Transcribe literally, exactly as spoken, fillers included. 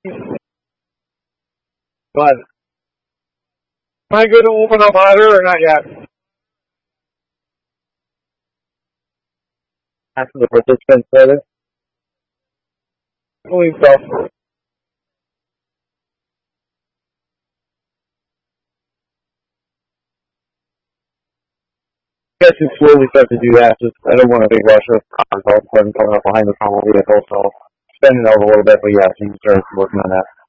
But am I going to open up higher or not yet? After the participants said it? I believe so. I guess you slowly start to do that. Just I don't want a big rush of cars all of a sudden coming up behind the normal vehicle, so spending out a little bit, but yeah, so you can start working on that.